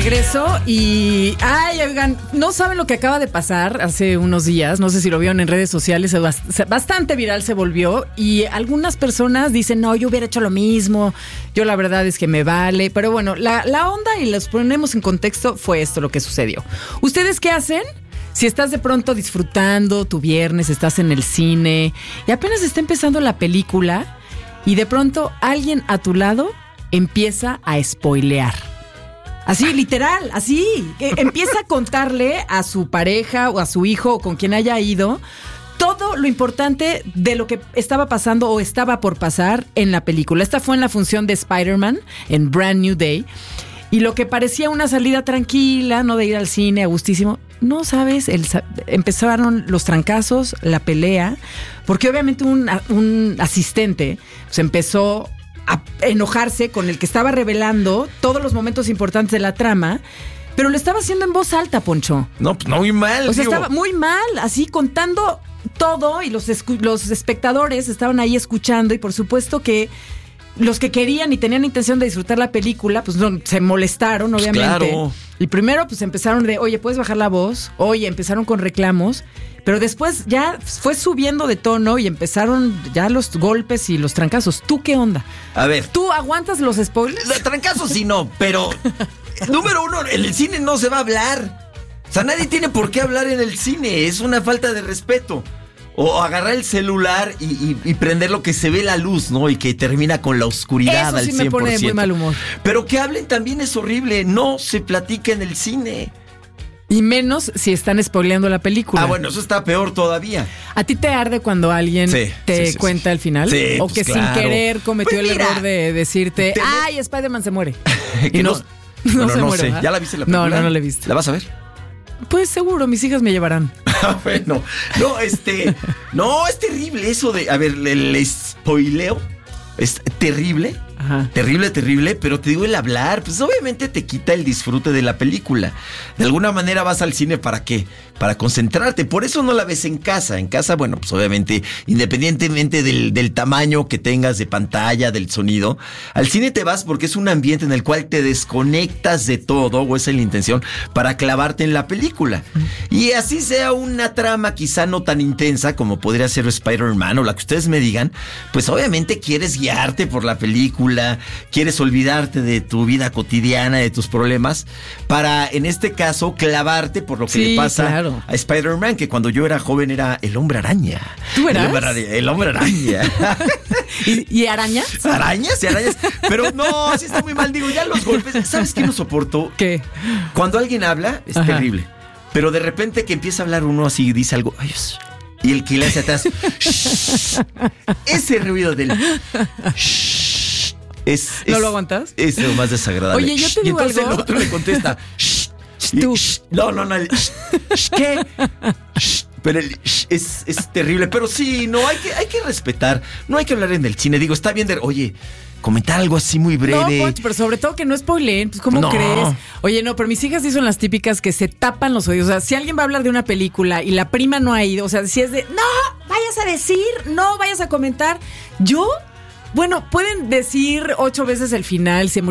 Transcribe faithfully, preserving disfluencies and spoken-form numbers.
regreso y, ay, oigan, no saben lo que acaba de pasar hace unos días, no sé si lo vieron en redes sociales, bastante viral se volvió y algunas personas dicen, no, yo hubiera hecho lo mismo, yo la verdad es que me vale, pero bueno, la, la onda y los ponemos en contexto fue esto lo que sucedió. ¿Ustedes qué hacen? Si estás de pronto disfrutando tu viernes, estás en el cine y apenas está empezando la película y de pronto alguien a tu lado empieza a spoilear. Así, literal, así. Empieza a contarle a su pareja o a su hijo o con quien haya ido todo lo importante de lo que estaba pasando o estaba por pasar en la película. Esta fue en la función de Spider-Man, en Brand New Day. Y lo que parecía una salida tranquila, no de ir al cine, a gustísimo, no sabes, el, empezaron los trancazos, la pelea, porque obviamente un, un asistente se empezó a enojarse con el que estaba revelando todos los momentos importantes de la trama, pero lo estaba haciendo en voz alta, Poncho. No, pues no, muy mal. O sea, digo. estaba muy mal, así contando todo y los, escu- los espectadores estaban ahí escuchando y por supuesto que los que querían y tenían intención de disfrutar la película, pues no, se molestaron, obviamente. Pues claro. Y primero, pues empezaron de, oye, ¿puedes bajar la voz? Oye, empezaron con reclamos. Pero después ya fue subiendo de tono y empezaron ya los golpes y los trancazos. ¿Tú qué onda? A ver. ¿Tú aguantas los spoilers? Los trancazos sí no, pero número uno, en el cine no se va a hablar. O sea, nadie tiene por qué hablar en el cine. Es una falta de respeto. O agarrar el celular y, y, y prender lo que se ve la luz, ¿no? Y que termina con la oscuridad Eso al sí cien por ciento. me pone de muy mal humor. Pero que hablen también es horrible. No se platica en el cine. Y menos si están spoileando la película. Ah, bueno, eso está peor todavía. ¿A ti te arde cuando alguien sí, te sí, sí, cuenta sí. el final? Sí, o pues que claro. sin querer cometió Pues el mira, error de decirte, tener... ¡ay, Spider-Man se muere! que y no, no, no, bueno, se no muere, sé. ¿verdad? ¿Ya la viste la película? No, no, no la he visto. ¿La vas a ver? Pues seguro, mis hijas me llevarán. Bueno, no, este, no, es terrible eso de, a ver, el, el spoileo es terrible, Ajá. terrible, terrible, pero te digo el hablar, pues obviamente te quita el disfrute de la película. De alguna manera vas al cine ¿para qué? Para concentrarte, por eso no la ves en casa. En casa, bueno, pues obviamente, independientemente del, del tamaño que tengas de pantalla, del sonido, al cine te vas porque es un ambiente en el cual te desconectas de todo, o esa es la intención, para clavarte en la película. Y así sea una trama quizá no tan intensa como podría ser Spider-Man o la que ustedes me digan, pues obviamente quieres guiarte por la película, quieres olvidarte de tu vida cotidiana, de tus problemas, para, en este caso, clavarte por lo que sí, le pasa claro. a Spider-Man, que cuando yo era joven era el hombre araña. ¿Tú eras? El hombre araña. El hombre araña. ¿Y, ¿Y arañas? Arañas y arañas. Pero no, así está muy mal. Digo, ya los golpes. ¿Sabes qué no soporto? ¿Qué? Cuando alguien habla, es Ajá. terrible. Pero de repente que empieza a hablar uno así y dice algo, ay, y el que le hace atrás, ese ruido del es, es, ¿no lo aguantas? Es lo más desagradable. Oye, yo te digo y entonces algo. el otro le contesta, tú. No, no, no. El, ¿qué? Pero el, es, es terrible. Pero sí, no, hay que, hay que respetar. No hay que hablar en el cine. Digo, está bien de, oye, comentar algo así muy breve. No, Poncho, pero sobre todo que no spoileen. Pues, ¿cómo no. crees? Oye, no, pero mis hijas sí son las típicas que se tapan los oídos. O sea, si alguien va a hablar de una película y la prima no ha ido, o sea, si es de, no, vayas a decir, no, vayas a comentar. Yo, bueno, pueden decir ocho veces el final, se